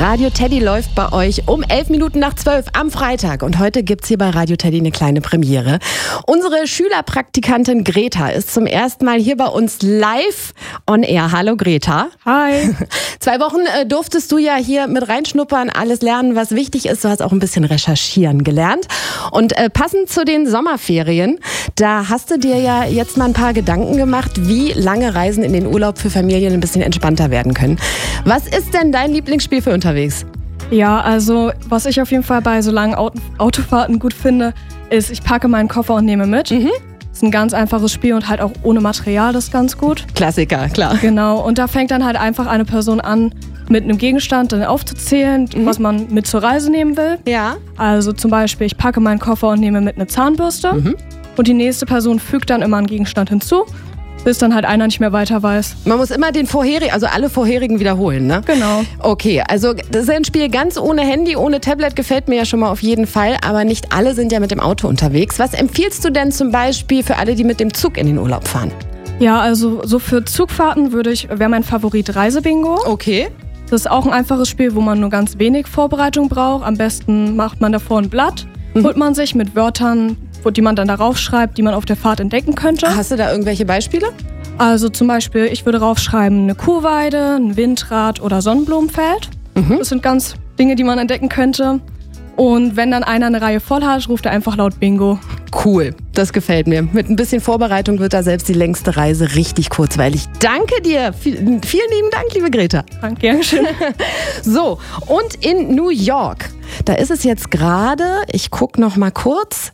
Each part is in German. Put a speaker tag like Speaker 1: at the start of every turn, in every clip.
Speaker 1: Radio Teddy läuft bei euch um 11 Minuten nach 12 am Freitag. Und heute gibt's hier bei Radio Teddy eine kleine Premiere. Unsere Schülerpraktikantin Greta ist zum ersten Mal hier bei uns live on air. Hallo Greta.
Speaker 2: Hi.
Speaker 1: 2 Wochen durftest du ja hier mit reinschnuppern, alles lernen, was wichtig ist. Du hast auch ein bisschen recherchieren gelernt. Und passend zu den Sommerferien, da hast du dir ja jetzt mal ein paar Gedanken gemacht, wie lange Reisen in den Urlaub für Familien ein bisschen entspannter werden können. Was ist denn dein Lieblingsspiel für unterwegs?
Speaker 2: Ja, also was ich auf jeden Fall bei so langen Autofahrten gut finde, ist, ich packe meinen Koffer und nehme mit. Das ist ein ganz einfaches Spiel und halt auch ohne Material, das ist ganz gut.
Speaker 1: Klassiker, klar.
Speaker 2: Genau, und da fängt dann halt einfach eine Person an, mit einem Gegenstand dann aufzuzählen, was man mit zur Reise nehmen will.
Speaker 1: Ja.
Speaker 2: Also zum Beispiel, ich packe meinen Koffer und nehme mit eine Zahnbürste. Und die nächste Person fügt dann immer einen Gegenstand hinzu, bis dann halt einer nicht mehr weiter weiß.
Speaker 1: Man muss immer den vorherigen, also alle vorherigen wiederholen, ne?
Speaker 2: Genau.
Speaker 1: Okay, also das ist ein Spiel ganz ohne Handy, ohne Tablet, gefällt mir ja schon mal auf jeden Fall, aber nicht alle sind ja mit dem Auto unterwegs. Was empfiehlst du denn zum Beispiel für alle, die mit dem Zug in den Urlaub fahren?
Speaker 2: Ja, also so für Zugfahrten wäre mein Favorit Reisebingo.
Speaker 1: Okay.
Speaker 2: Das ist auch ein einfaches Spiel, wo man nur ganz wenig Vorbereitung braucht. Am besten macht man davor ein Blatt, holt man sich mit Wörtern, die man dann darauf schreibt, die man auf der Fahrt entdecken könnte.
Speaker 1: Hast du da irgendwelche Beispiele?
Speaker 2: Also zum Beispiel, ich würde draufschreiben, eine Kuhweide, ein Windrad oder Sonnenblumenfeld. Das sind ganz Dinge, die man entdecken könnte. Und wenn dann einer eine Reihe voll hat, ruft er einfach laut Bingo.
Speaker 1: Cool, das gefällt mir. Mit ein bisschen Vorbereitung wird da selbst die längste Reise richtig kurzweilig. Danke dir. Vielen lieben Dank, liebe Greta.
Speaker 2: Danke, gern schön.
Speaker 1: So, und in New York, da ist es jetzt gerade, ich gucke noch mal kurz,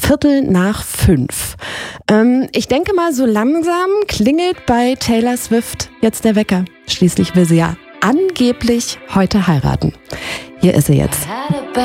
Speaker 1: 4:45. Ich denke mal, so langsam klingelt bei Taylor Swift jetzt der Wecker. Schließlich will sie ja angeblich heute heiraten. Hier ist sie jetzt.